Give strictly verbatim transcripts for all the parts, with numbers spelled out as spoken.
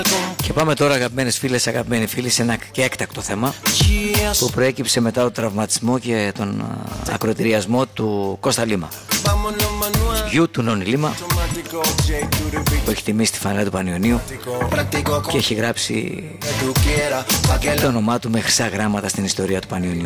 Και πάμε τώρα, αγαπημένες φίλες, αγαπημένοι φίλοι, σε ένα και έκτακτο θέμα που προέκυψε μετά τον τραυματισμό και τον ακροτηριασμό του Κώστα Λίμα, γιου του Νόνι Λίμα, που έχει τιμήσει τη φανέλα του Πανιωνίου και έχει γράψει το όνομά του με χρυσά γράμματα στην ιστορία του Πανιωνίου.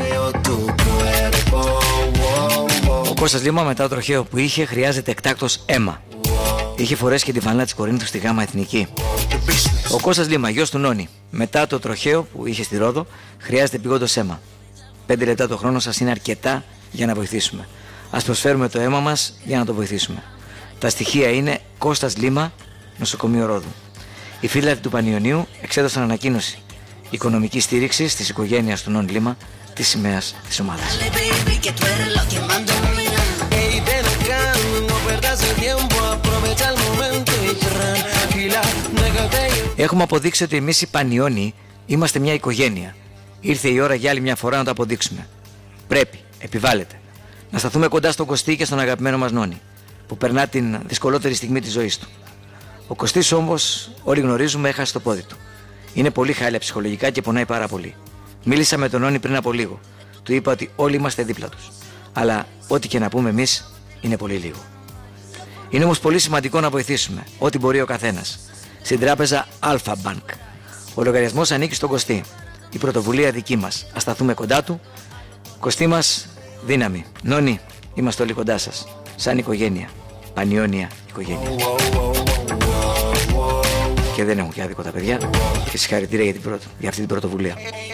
Ο Κώστας Λίμα, μετά το τροχαίο που είχε, χρειάζεται εκτάκτως αίμα. Είχε φορέσει και τη φανέλα της Κορίνθου στη Γάμα Εθνική. Ο Κώστας Λίμα, γιος του Νόνι, μετά το τροχαίο που είχε στη Ρόδο, χρειάζεται επειγόντως αίμα. Πέντε λεπτά το χρόνο σας είναι αρκετά για να βοηθήσουμε. Ας προσφέρουμε το αίμα μας για να το βοηθήσουμε. Τα στοιχεία είναι Κώστας Λίμα, νοσοκομείο Ρόδου. Οι φίλοι του Πανιωνίου εξέδωσαν ανακοίνωση οικονομική στήριξη της οικογένειας του Νόνι Λίμα, της σημαίας της ομάδας. Έχουμε αποδείξει ότι εμείς οι Πανιώνιοι είμαστε μια οικογένεια. Ήρθε η ώρα για άλλη μια φορά να το αποδείξουμε. Πρέπει, επιβάλλεται, να σταθούμε κοντά στον Κωστή και στον αγαπημένο μας Νόνι, που περνά την δυσκολότερη στιγμή της ζωής του. Ο Κωστής όμως, όλοι γνωρίζουμε, έχασε το πόδι του. Είναι πολύ χάλια ψυχολογικά και πονάει πάρα πολύ. Μίλησα με τον Νόνι πριν από λίγο. Του είπα ότι όλοι είμαστε δίπλα τους. Αλλά ό,τι και να πούμε εμείς είναι πολύ λίγο. Είναι όμως πολύ σημαντικό να βοηθήσουμε ό,τι μπορεί ο καθένας. Στην τράπεζα Alpha Bank. Ο λογαριασμός ανήκει στον Κωστή. Η πρωτοβουλία δική μας. Ας σταθούμε κοντά του. Κωστή μας, δύναμη. Νόνι, είμαστε όλοι κοντά σας. Σαν οικογένεια. Πανιώνια οικογένεια. Και δεν έχουν και άδικο τα παιδιά. Και συγχαρητήρια για, την πρώτη, για αυτή την πρωτοβουλία.